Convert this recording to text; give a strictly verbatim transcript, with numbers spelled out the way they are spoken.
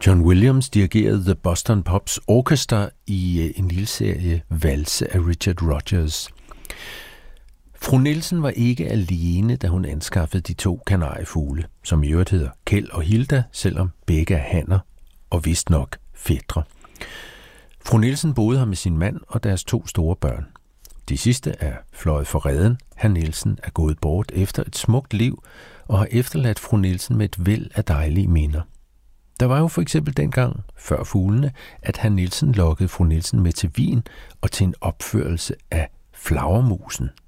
John Williams dirigerede The Boston Pops Orchestra i en lille serie valse af Richard Rodgers. Fru Nielsen var ikke alene, da hun anskaffede de to kanariefugle, som i øvrigt hedder Kjeld og Hilda, selvom begge er hanner og vist nok fætre. Fru Nielsen boede her med sin mand og deres to store børn. De sidste er fløjet for reden. Herr Nielsen er gået bort efter et smukt liv og har efterladt fru Nielsen med et væld af dejlige minder. Der var jo for eksempel dengang, før fuglene, at herr Nielsen lokkede fru Nielsen med til Wien og til en opførelse af Flagermusen.